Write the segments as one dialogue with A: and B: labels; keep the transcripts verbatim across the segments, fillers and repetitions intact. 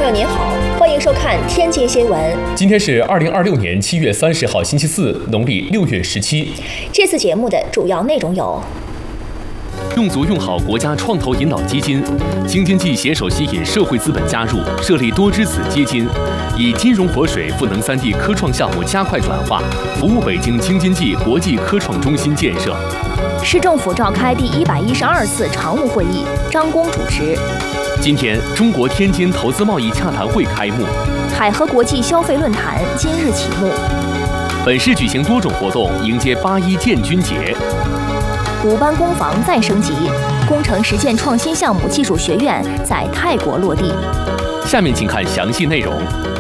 A: 友您好，欢迎收看天津新闻。
B: 今天是二零二六年七月三十号，星期四，农历六月十七。
A: 这次节目的主要内容有：
B: 用足用好国家创投引导基金，京津冀携手吸引社会资本加入，设立多支子基金，以金融活水赋能三地科创项目加快转化，服务北京京津冀国际科创中心建设。
A: 市政府召开第一百一十二次常务会议，张工主持。
B: 今天，中国天津投资贸易洽谈会开幕，
A: 海河国际消费论坛今日启幕。
B: 本市举行多种活动，迎接八一建军节。
A: 古班工房再升级，工程实践创新项目技术学院在泰国落地。
B: 下面请看详细内容。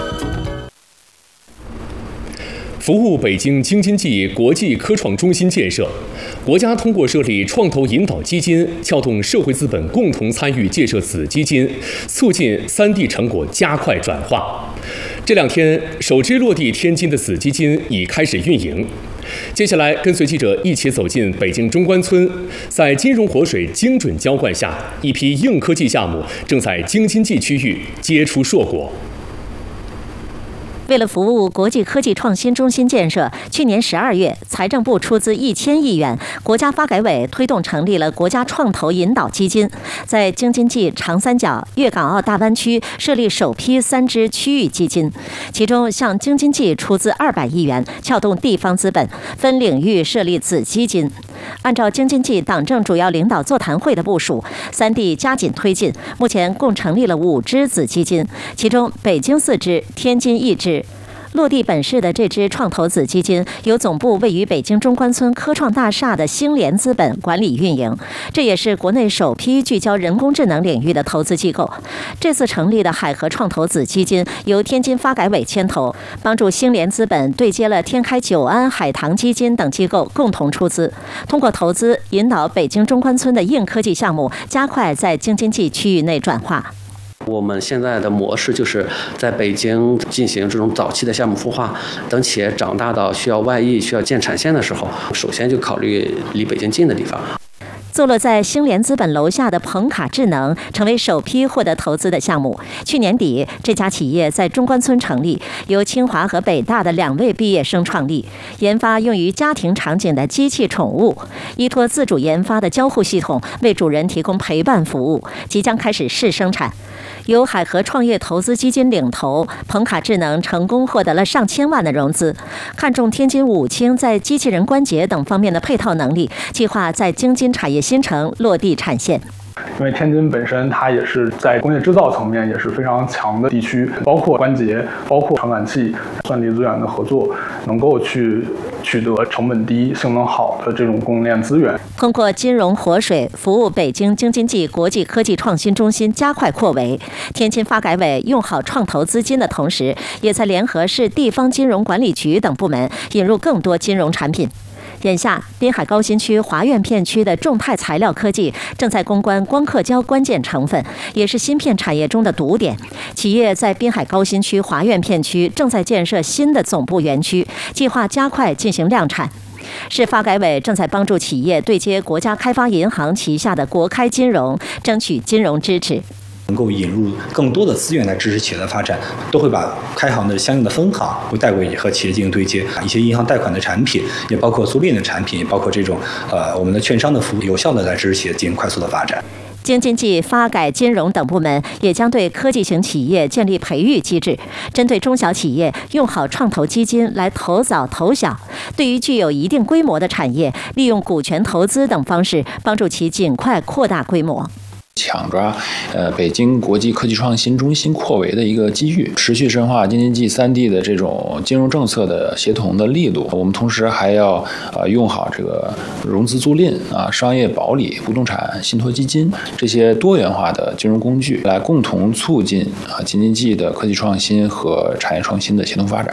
B: 服务北京京津冀国际科创中心建设，国家通过设立创投引导基金，撬动社会资本共同参与建设子基金，促进三地成果加快转化。这两天，首支落地天津的子基金已开始运营。接下来，跟随记者一起走进北京中关村，在金融活水精准浇灌下，一批硬科技项目正在京津冀区域结出硕果。
C: 为了服务国际科技创新中心建设，去年十二月，财政部出资一千亿元，国家发改委推动成立了国家创投引导基金，在京津冀、长三角、粤港澳大湾区设立首批三支区域基金，其中向京津冀出资二百亿元，撬动地方资本，分领域设立子基金。按照京津冀党政主要领导座谈会的部署，三地加紧推进，目前共成立了五支子基金，其中北京四支，天津一支。落地本市的这支创投子基金由总部位于北京中关村科创大厦的星联资本管理运营，这也是国内首批聚焦人工智能领域的投资机构。这次成立的海河创投子基金由天津发改委牵头，帮助星联资本对接了天开久安、海棠基金等机构共同出资，通过投资引导北京中关村的硬科技项目加快在京津冀区域内转化。
D: 我们现在的模式就是在北京进行这种早期的项目孵化，等企业长大到需要外溢、需要建产线的时候，首先就考虑离北京近的地方。
C: 坐落在星联资本楼下的朋卡智能成为首批获得投资的项目。去年底，这家企业在中关村成立，由清华和北大的两位毕业生创立，研发用于家庭场景的机器宠物，依托自主研发的交互系统，为主人提供陪伴服务，即将开始试生产。由海河创业投资基金领投，朋卡智能成功获得了上千万的融资，看中天津武清在机器人关节等方面的配套能力，计划在京津产业新城落地产线。
E: 因为天津本身它也是在工业制造层面也是非常强的地区，包括关节，包括传感器、算力资源的合作，能够去取得成本低、性能好的这种供应链资源。
C: 通过金融活水服务北京京津冀国际科技创新中心加快扩围，天津发改委用好创投资金的同时，也在联合市地方金融管理局等部门引入更多金融产品。眼下，滨海高新区华苑片区的众泰材料科技正在攻关光刻胶关键成分，也是芯片产业中的堵点。企业在滨海高新区华苑片区正在建设新的总部园区，计划加快进行量产。市发改委正在帮助企业对接国家开发银行旗下的国开金融，争取金融支持。
F: 能够引入更多的资源来支持企业的发展，都会把开行的相应的分行会带过去和企业进行对接，一些银行贷款的产品，也包括租赁的产品，也包括这种呃我们的券商的服务，有效的来支持企业进行快速的发展。
C: 京津冀发改金融等部门也将对科技型企业建立培育机制，针对中小企业用好创投基金来投早投小，对于具有一定规模的产业，利用股权投资等方式帮助其尽快扩大规模。
G: 抢抓呃北京国际科技创新中心扩围的一个机遇，持续深化京津冀三地的这种金融政策的协同的力度。我们同时还要呃用好这个融资租赁啊、商业保理、不动产信托基金这些多元化的金融工具，来共同促进啊京津冀的科技创新和产业创新的协同发展。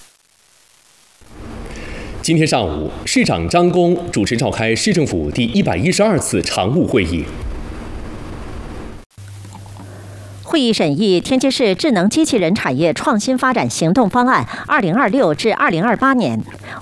B: 今天上午，市长张工主持召开市政府第一百一十二次常务会议。
C: 会议审议天津市智能机器人产业创新发展行动方案（二零二六至二零二八年）。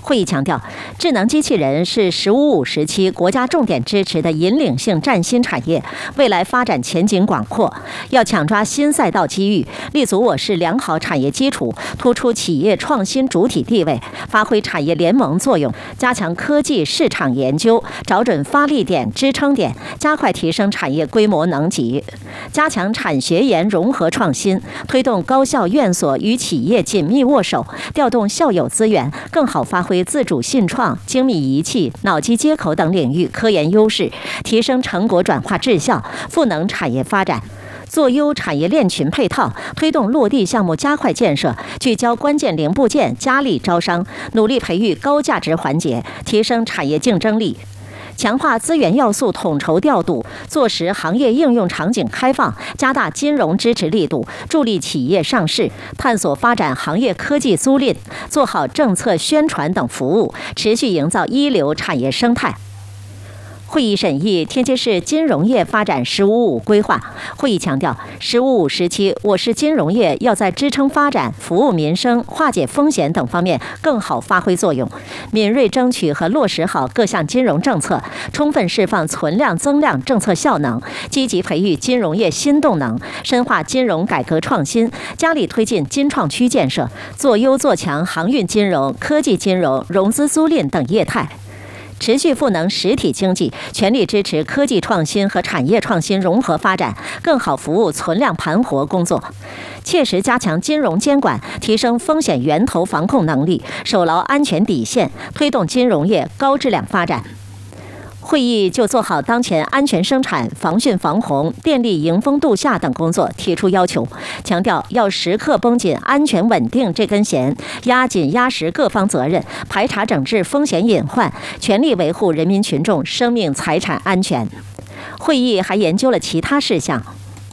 C: 会议强调，智能机器人是“十五五”时期国家重点支持的引领性崭新产业，未来发展前景广阔。要抢抓新赛道机遇，立足我市良好产业基础，突出企业创新主体地位，发挥产业联盟作用，加强科技市场研究，找准发力点、支撑点，加快提升产业规模能级，加强产学研融合创新，推动高校院所与企业紧密握手，调动校友资源，更好发挥自主信创、精密仪器、脑机接口等领域科研优势，提升成果转化质效，赋能产业发展。做优产业链群配套，推动落地项目加快建设，聚焦关键零部件，加力招商，努力培育高价值环节，提升产业竞争力。强化资源要素统筹调度，做实行业应用场景开放，加大金融支持力度，助力企业上市，探索发展行业科技租赁，做好政策宣传等服务，持续营造一流产业生态。会议审议天津市金融业发展“十五五”规划。会议强调，“十五五”时期，我市金融业要在支撑发展、服务民生、化解风险等方面更好发挥作用，敏锐争取和落实好各项金融政策，充分释放存量增量政策效能，积极培育金融业新动能，深化金融改革创新，加力推进金创区建设，做优做强航运金融、科技金融、融资租赁等业态。持续赋能实体经济，全力支持科技创新和产业创新融合发展，更好服务存量盘活工作，切实加强金融监管，提升风险源头防控能力，守牢安全底线，推动金融业高质量发展。会议就做好当前安全生产、防汛防洪、电力迎峰度夏等工作提出要求，强调要时刻绷紧安全稳定这根弦，压紧压实各方责任，排查整治风险隐患，全力维护人民群众生命财产安全。会议还研究了其他事项。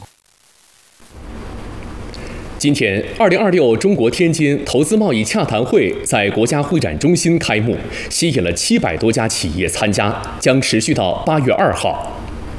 B: 今天，二零二六中国天津投资贸易洽谈会在国家会展中心开幕，吸引了七百多家企业参加，将持续到八月二号。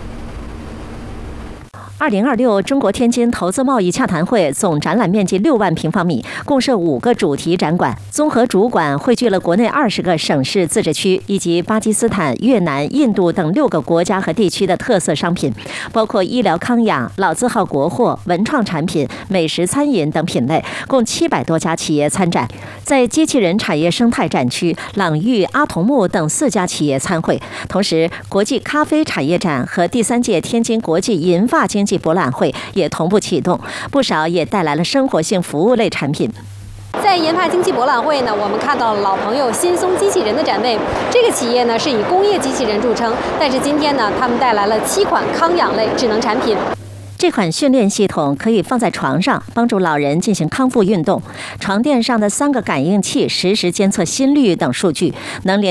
C: 二零二六中国天津投资贸易洽谈会总展览面积六万平方米，共设五个主题展馆，综合主馆汇聚了国内二十个省市自治区以及巴基斯坦、越南、印度等六个国家和地区的特色商品，包括医疗康养、老字号国货、文创产品、美食餐饮等品类，共七百多家企业参展。在机器人产业生态展区，朗域、阿童木等四家企业参会，同时国际咖啡产业展和第三届天津国际银发经济博览会也同步启动，不少也带来了生活性服务类产品。
H: 在银发经济博览会呢，我们看到了老朋友新松机器人的展位。这个企业呢是以工业机器人著称，但是今天呢，他们带来了七款康养类智能产品。
C: 这款训练系统可以放在床上，帮助老人进行康复运动。床垫上的三个感应器实时监测心率等数据，能连